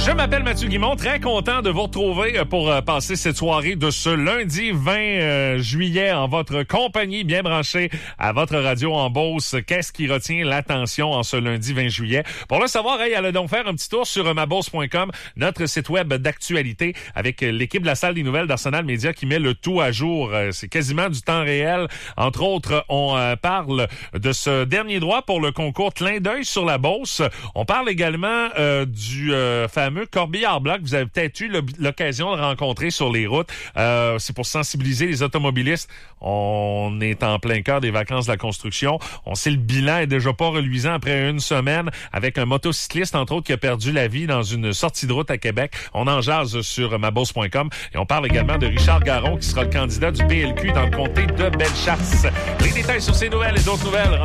Je m'appelle Mathieu Guimond, très content de vous retrouver pour passer cette soirée de ce lundi 20 juillet en votre compagnie, bien branché à votre radio en Beauce. Qu'est-ce qui retient l'attention en ce lundi 20 juillet? Pour le savoir, allez donc faire un petit tour sur mabourse.com, notre site web d'actualité avec l'équipe de la salle des nouvelles d'Arsenal Média qui met le tout à jour. C'est quasiment du temps réel. Entre autres, on parle de ce dernier droit pour le concours Clin d'œil sur la Beauce. On parle également du fameux corbillard-blanc que vous avez peut-être eu l'occasion de rencontrer sur les routes. C'est pour sensibiliser les automobilistes. On est en plein cœur des vacances de la construction. On sait le bilan est déjà pas reluisant après une semaine avec un motocycliste, entre autres, qui a perdu la vie dans une sortie de route à Québec. On en jase sur mabourse.com et on parle également de Richard Garon qui sera le candidat du PLQ dans le comté de Bellechasse. Les détails sur ces nouvelles et d'autres nouvelles